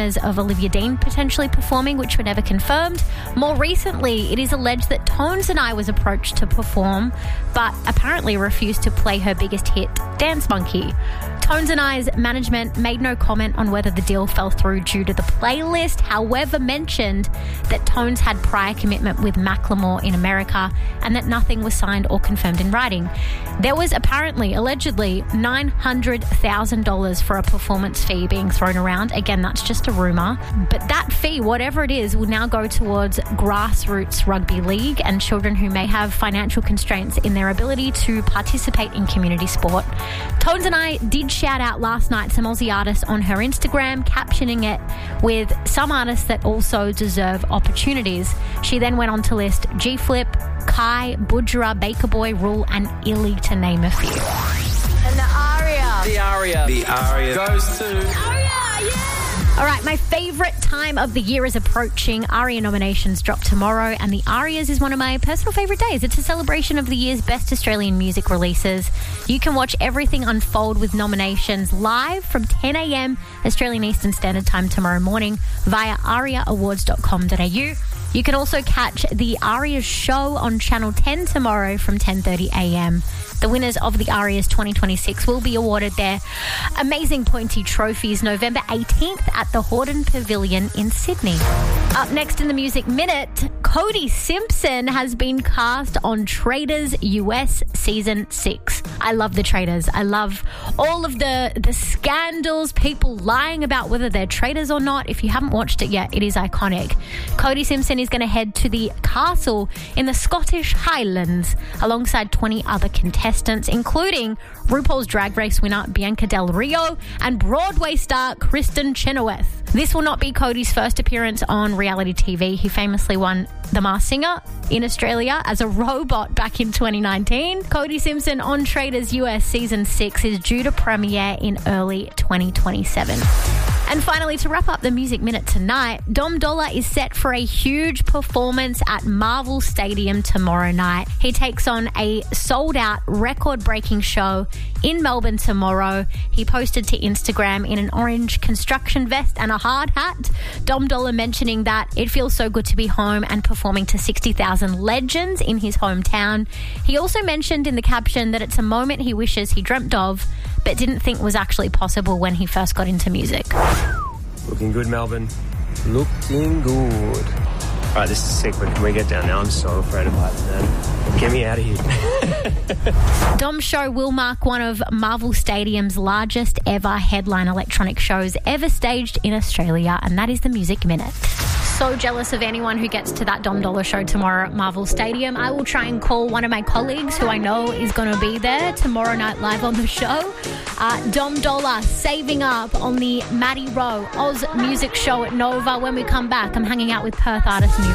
rumours of Olivia Dean potentially performing, which were never confirmed. More recently, it is alleged that Tones and I was approached to perform, but apparently refused to play her biggest hit, Dance Monkey. Tones and I's management made no comment on whether the deal fell through due to the playlist, however mentioned that Tones had prior commitment with Macklemore in America and that nothing was signed or confirmed in writing. There was allegedly $900,000 for a performance fee being thrown around. Again, that's just a rumour. But that fee, whatever it is, will now go towards grassroots rugby league and children who may have financial constraints in their ability to participate in community sport. Tones and I did shout out last night some Aussie artists on her Instagram, captioning it with some artists that also deserve opportunities. She then went on to list G-Flip, Kai, Budra, Baker Boy, Rule and Illy, to name a few. And the aria goes to... All right, my favourite time of the year is approaching. ARIA nominations drop tomorrow, and the ARIAs is one of my personal favourite days. It's a celebration of the year's best Australian music releases. You can watch everything unfold with nominations live from 10 a.m. Australian Eastern Standard Time tomorrow morning via ariaawards.com.au. You can also catch the ARIAs show on Channel 10 tomorrow from 10:30 a.m. The winners of the ARIAs 2026 will be awarded their amazing pointy trophies November 18th at the Hordern Pavilion in Sydney. Up next in the Music Minute, Cody Simpson has been cast on Traitors US Season 6. I love the Traitors. I love all of the scandals, people lying about whether they're traitors or not. If you haven't watched it yet, it is iconic. Cody Simpson is going to head to the castle in the Scottish Highlands alongside 20 other contestants, including RuPaul's Drag Race winner Bianca Del Rio and Broadway star Kristen Chenoweth. This will not be Cody's first appearance on reality TV. He famously won The Masked Singer in Australia as a robot back in 2019. Cody Simpson on Traitors US Season 6 is due to premiere in early 2027. And finally, to wrap up the Music Minute tonight, Dom Dolla is set for a huge performance at Marvel Stadium tomorrow night. He takes on a sold-out, record-breaking show in Melbourne tomorrow. He posted to Instagram in an orange construction vest and a hard hat. Dom Dolla mentioning that it feels so good to be home and performing to 60,000 legends in his hometown. He also mentioned in the caption that it's a moment he wishes he dreamt of, but didn't think was actually possible when he first got into music. Looking good, Melbourne. Looking good. All right, this is sick, but can we get down now? I'm so afraid of heights, man. Get me out of here. Dom's show will mark one of Marvel Stadium's largest ever headline electronic shows ever staged in Australia, and that is the Music Minute. So jealous of anyone who gets to that Dom Dolla show tomorrow at Marvel Stadium. I will try and call one of my colleagues who I know is going to be there tomorrow night live on the show. Dom Dolla saving up on the Maddie Rowe Oz Music Show at Nova. When we come back, I'm hanging out with Perth artist Move.